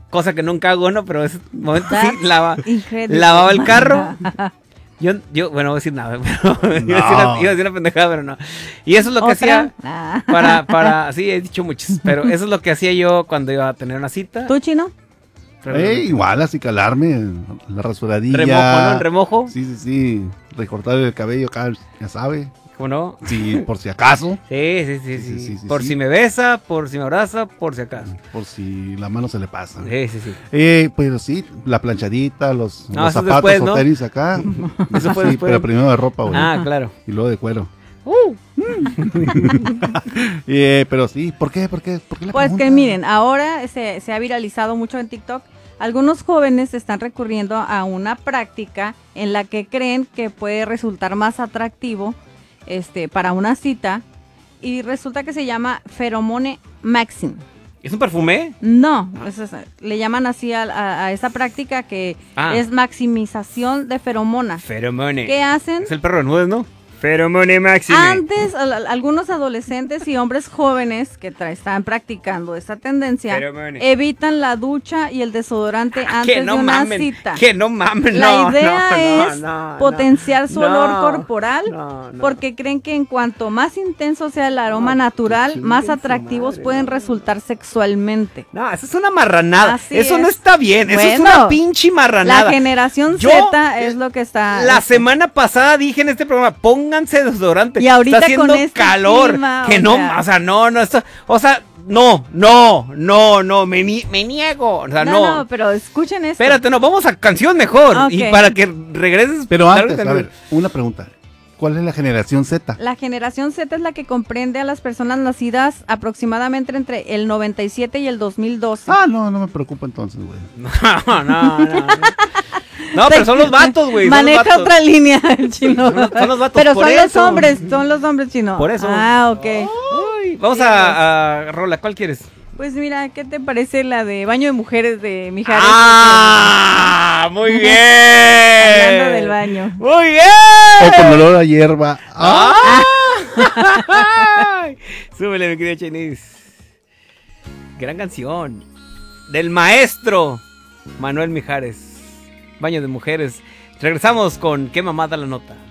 cosa que nunca hago, ¿no? Pero ese momento sí, incredible. lavaba el carro. Yo, bueno, no voy a decir nada, pero iba a decir una pendejada, pero no. Y eso es lo que hacía sí, he dicho muchos, pero eso es lo que hacía yo cuando iba a tener una cita. ¿Tú, Chino? Igual, así calarme, la rasuradilla. ¿Remojo, no? ¿En remojo? Sí, recortar el cabello acá, ya sabe. ¿Cómo no? Sí, por si acaso. Sí. Por si me besa, por si me abraza, por si acaso. Por si la mano se le pasa. Sí. Pero sí, la planchadita, los zapatos después, ¿no? o tenis acá. Eso fue sí, después. pero primero de ropa, güey. Ah, claro. Y luego de cuero. Pero sí, ¿por qué? ¿Por qué la Pues pregunta? que miren, ahora se ha viralizado mucho en TikTok. Algunos jóvenes están recurriendo a una práctica en la que creen que puede resultar más atractivo para una cita, y resulta que se llama Pheromone Maxing. ¿Es un perfume? No, le llaman así a esa práctica que es maximización de feromonas. Feromone. ¿Qué hacen? Es el perro de nudes, ¿no? Feromone Maxime. Antes, algunos adolescentes y hombres jóvenes que están practicando esta tendencia evitan la ducha y el desodorante antes de una cita. Que no mamen, La idea es potenciar su olor corporal, porque creen que en cuanto más intenso sea el aroma natural, más atractivos pueden resultar sexualmente. No, eso es una marranada. Así eso es. no está bien. Bueno, eso es una pinche marranada. La generación Z es lo que está. La semana pasada dije en este programa, pónganse desodorante. Y ahorita está haciendo con este calor. clima, que no, me niego. O sea, no, pero escuchen esto. Espérate, vamos a canción mejor. Okay. Y para que regreses. Pero antes, a ver, una pregunta. ¿Cuál es la generación Z? La generación Z es la que comprende a las personas nacidas aproximadamente entre el 97 y el 2012. No me preocupa entonces, güey. No, pero son los vatos, güey. Maneja otra línea el Chino. Son los vatos. Pero son los hombres, Chino. Por eso. Ok. Uy, vamos a Rola, ¿cuál quieres? Pues mira, ¿qué te parece la de Baño de Mujeres de Mijares? Muy bien. Hablando del baño. Muy bien. O con olor a hierba. Súbele, mi querido Chinese. Gran canción. Del maestro Manuel Mijares. Baño de Mujeres. Regresamos con Qué mamada la nota.